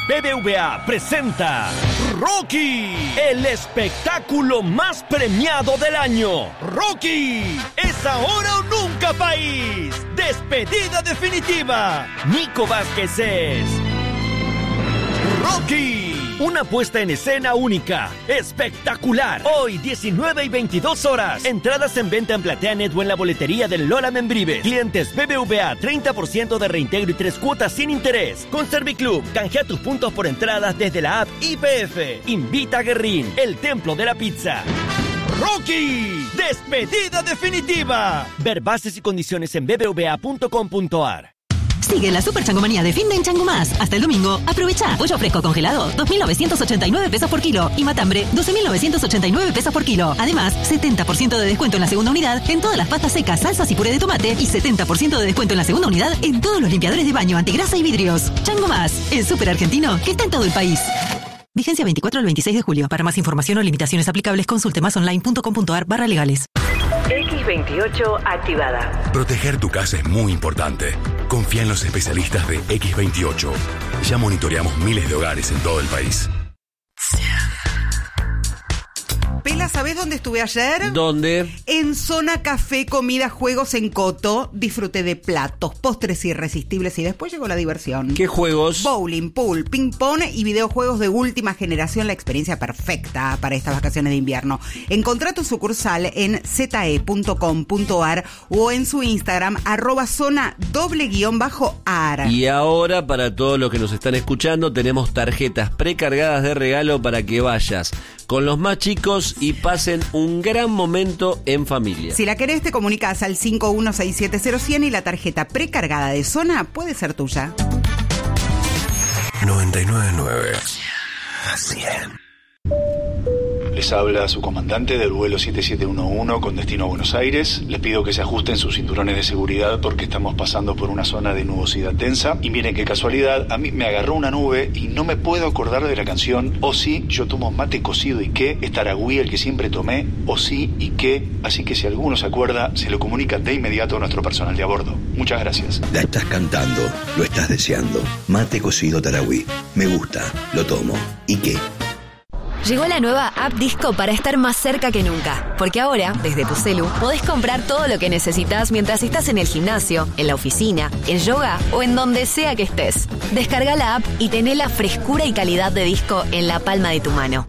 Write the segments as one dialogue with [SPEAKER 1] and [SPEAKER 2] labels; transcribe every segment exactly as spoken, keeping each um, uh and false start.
[SPEAKER 1] B B V A presenta Rocky, el espectáculo más premiado del año. Rocky, es ahora o nunca, país. Despedida definitiva. Nico Vázquez es Rocky. Una puesta en escena única, espectacular. Hoy, diecinueve y veintidós horas. Entradas en venta en PlateaNet o en la boletería del Lola Membrives. Clientes B B V A, treinta por ciento de reintegro y tres cuotas sin interés. Con Serviclub, canjea tus puntos por entradas desde la app I P F. Invita a Guerrín, el templo de la pizza. Rocky, despedida definitiva. Ver bases y condiciones en b b v a punto com punto a r.
[SPEAKER 2] Sigue la super changomanía de fin de en Chango Más. Hasta el domingo, aprovecha. Pollo fresco congelado, dos mil novecientos ochenta y nueve pesos por kilo. Y matambre, doce mil novecientos ochenta y nueve pesos por kilo. Además, setenta por ciento de descuento en la segunda unidad en todas las pastas secas, salsas y puré de tomate. Y setenta por ciento de descuento en la segunda unidad en todos los limpiadores de baño, antigrasa y vidrios. Chango Más, el súper argentino que está en todo el país. Vigencia veinticuatro al veintiséis de julio. Para más información o limitaciones aplicables, consulte más online punto com punto a r barra legales.
[SPEAKER 3] X veintiocho activada.
[SPEAKER 4] Proteger tu casa es muy importante. Confía en los especialistas de X veintiocho. Ya monitoreamos miles de hogares en todo el país.
[SPEAKER 5] Pela, ¿sabés dónde estuve ayer?
[SPEAKER 6] ¿Dónde?
[SPEAKER 5] En Zona Café, Comida, Juegos en Coto. Disfruté de platos, postres irresistibles y después llegó la diversión.
[SPEAKER 6] ¿Qué juegos?
[SPEAKER 5] Bowling, pool, ping pong y videojuegos de última generación. La experiencia perfecta para estas vacaciones de invierno. Encontrá tu sucursal en z e punto com punto a r o en su Instagram, arroba zona doble guión bajo ar.
[SPEAKER 6] Y ahora, para todos los que nos están escuchando, tenemos tarjetas precargadas de regalo para que vayas con los más chicos y pasen un gran momento en familia.
[SPEAKER 5] Si la querés, te comunicas al cinco uno seis siete cero cien y la tarjeta precargada de Zona puede ser tuya.
[SPEAKER 4] noventa y nueve punto nueve. cien.
[SPEAKER 7] Les habla su comandante del vuelo siete siete uno uno con destino a Buenos Aires. Les pido que se ajusten sus cinturones de seguridad porque estamos pasando por una zona de nubosidad densa. Y miren qué casualidad, a mí me agarró una nube y no me puedo acordar de la canción O sí, yo tomo mate cocido y qué, es Taragüí el que siempre tomé, O sí y qué. Así que si alguno se acuerda, se lo comunica de inmediato a nuestro personal de a bordo. Muchas gracias.
[SPEAKER 8] La estás cantando, lo estás deseando. Mate cocido Taragüí. Me gusta, lo tomo. ¿Y qué?
[SPEAKER 9] Llegó la nueva App Disco para estar más cerca que nunca. Porque ahora, desde tu celu, podés comprar todo lo que necesitas mientras estás en el gimnasio, en la oficina, en yoga o en donde sea que estés. Descarga la app y tené la frescura y calidad de disco en la palma de tu mano.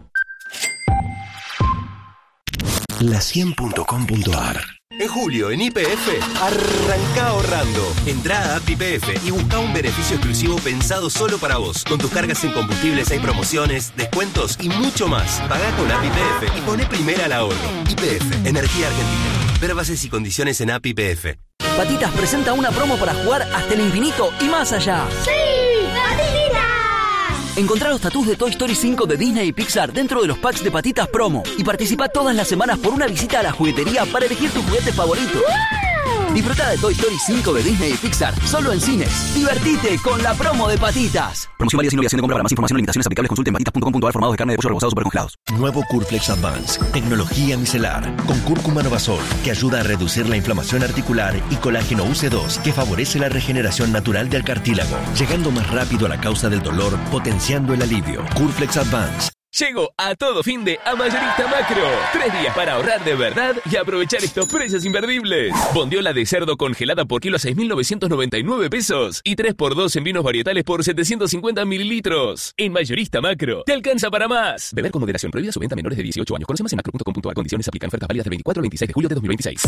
[SPEAKER 4] la cien punto com punto a r.
[SPEAKER 10] En julio, en Y P F, arranca ahorrando. Entrá a App Y P F y busca un beneficio exclusivo pensado solo para vos. Con tus cargas en combustibles hay promociones, descuentos y mucho más. Pagá con App Y P F y poné primera al ahorro. Y P F, Energía Argentina. Ver bases y condiciones en App Y P F.
[SPEAKER 11] Patitas presenta una promo para jugar hasta el infinito y más allá.
[SPEAKER 12] ¡Sí! ¡Patitas!
[SPEAKER 11] Encontrá los tatús de Toy Story cinco de Disney y Pixar dentro de los packs de Patitas Promo y participa todas las semanas por una visita a la juguetería para elegir tu juguete favorito. ¡Wow! Disfruta de Toy Story cinco de Disney y Pixar solo en cines. Divertite con la promo de Patitas. Promoción válida sin obligación de compra. Para más información o limitaciones aplicables consulte en patitas punto com punto a r. Formados de carne de pollo rebozados supercongelados.
[SPEAKER 13] Nuevo Curflex Advance, tecnología micelar con cúrcuma novasol que ayuda a reducir la inflamación articular y colágeno U C dos que favorece la regeneración natural del cartílago, llegando más rápido a la causa del dolor, potenciando el alivio. Curflex Advance.
[SPEAKER 14] Llegó a todo fin de a Mayorista Macro. Tres días para ahorrar de verdad y aprovechar estos precios imperdibles. Bondiola de cerdo congelada por kilo a seis mil novecientos noventa y nueve pesos. Y tres por dos en vinos varietales por setecientos cincuenta mililitros. En Mayorista Macro, te alcanza para más. Beber con moderación. Prohibida su venta a menores de dieciocho años. Conoce más en macro punto com punto a r. Condiciones aplican. Ofertas válidas del veinticuatro al veintiséis de julio de dos mil veintiséis.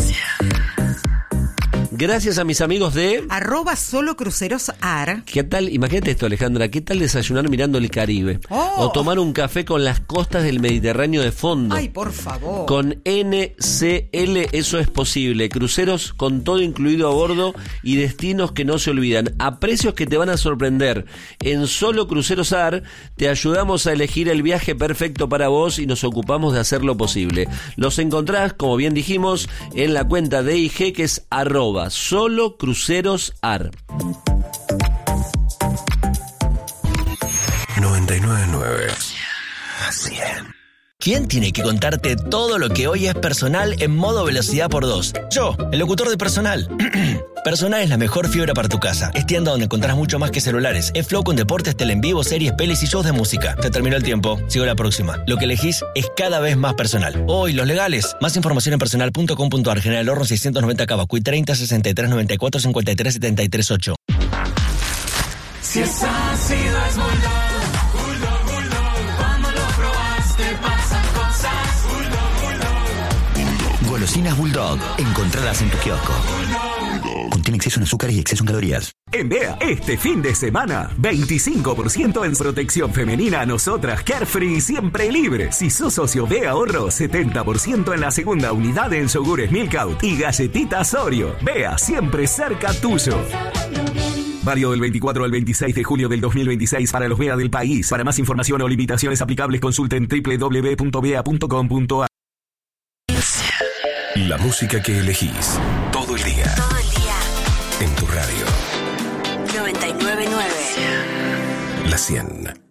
[SPEAKER 6] Gracias a mis amigos de
[SPEAKER 5] arroba solo cruceros ar.
[SPEAKER 6] ¿Qué tal? Imagínate esto, Alejandra. ¿Qué tal desayunar mirando el Caribe? Oh. O tomar un café con las costas del Mediterráneo de fondo.
[SPEAKER 5] Ay, por favor.
[SPEAKER 6] Con N C L eso es posible. Cruceros con todo incluido a bordo y destinos que no se olvidan. A precios que te van a sorprender. En Solo Cruceros Ar te ayudamos a elegir el viaje perfecto para vos y nos ocupamos de hacerlo posible. Los encontrás, como bien dijimos, en la cuenta de I G que es arroba Solo Cruceros Ar.
[SPEAKER 4] noventa y nueve punto nueve. cien.
[SPEAKER 13] ¿Quién tiene que contarte todo lo que hoy es Personal en modo velocidad por dos? Yo, el locutor de Personal. Personal es la mejor fibra para tu casa. Es tienda donde encontrás mucho más que celulares. Es Flow con deportes, tele en vivo, series, pelis y shows de música. Se terminó el tiempo. Sigo la próxima. Lo que elegís es cada vez más personal. Hoy, los legales. Más información en personal punto com punto a r. General Horno seiscientos noventa Cavacuy treinta sesenta y tres noventa y cuatro cincuenta y tres setenta y tres ocho.
[SPEAKER 15] Si es ácido es Bulldog, Bulldog, Bulldog. Cuando lo probaste pasan cosas. Bulldog, Bulldog.
[SPEAKER 16] Golosinas Bulldog. Encontradas en tu kiosco. Contiene exceso en azúcar y exceso en calorías.
[SPEAKER 17] En Bea, este fin de semana, veinticinco por ciento en protección femenina a nosotras, Carefree siempre libre. Si sos socio Bea Ahorro, setenta por ciento en la segunda unidad en yogures Milk Out y galletitas Oreo. Bea, siempre cerca tuyo. Válido del veinticuatro al veintiséis de julio del dos mil veintiséis para los Bea del país. Para más información o limitaciones aplicables, consulten doble u doble u doble u punto bea punto com punto a r.
[SPEAKER 4] La música que elegís todo el día.
[SPEAKER 18] Todo el día.
[SPEAKER 4] En tu radio.
[SPEAKER 18] noventa y nueve punto nueve.
[SPEAKER 4] La cien.